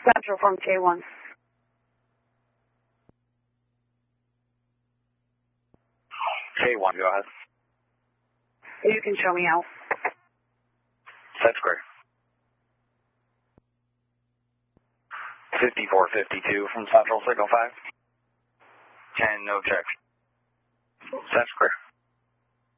Central from K1. K1, go ahead. You can show me out. That's great. 5452 from Central, Signal 5. And no objection. That's great.